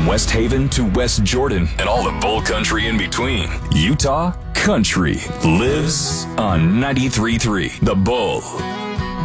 From West Haven to West Jordan and all the bull country in between, Utah country lives on 93.3 The Bull.